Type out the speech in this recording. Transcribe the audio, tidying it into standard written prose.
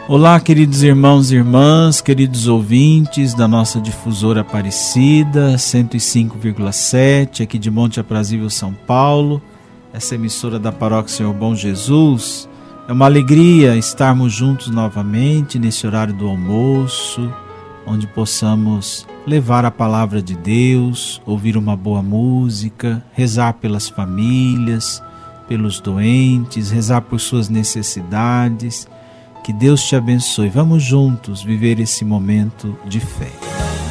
Olá, queridos irmãos e irmãs, queridos ouvintes da nossa difusora Aparecida 105,7, aqui de Monte Aprazível, São Paulo, essa emissora da Paróquia Senhor Bom Jesus. É uma alegria estarmos juntos novamente nesse horário do almoço, onde possamos levar a palavra de Deus, ouvir uma boa música, rezar pelas famílias, pelos doentes, rezar por suas necessidades. Que Deus te abençoe. Vamos juntos viver esse momento de fé.